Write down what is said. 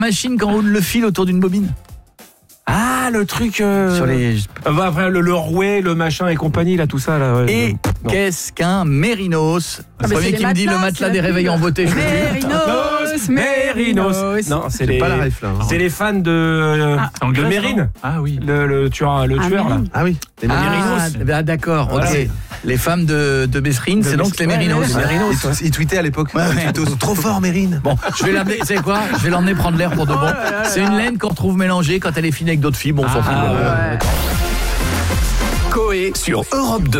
machine quand on roule le fil autour d'une bobine. Ah, le truc... Sur les... Après, le rouet, le machin et compagnie, là, tout ça. Là, ouais, Et qu'est-ce qu'un mérinos? Le premier qui me dit le matelas des réveils en beauté. Mérinos. Non, c'est les... pas la ref, là. C'est les fans de Mérine. Ah oui. Le tueur, là. Ah oui, les Ah, d'accord, Voilà. ok. Les femmes de Messrine, c'est donc les mérinos. Les Mérinos. Il tweetait à l'époque. Trop fort, Mérine. Bon, je vais l'amener, tu sais quoi? Je vais l'emmener prendre l'air pour de bon. C'est une laine qu'on retrouve mélangée quand elle est fine avec d'autres fibres, on s'en fout. Coé sur Europe 2.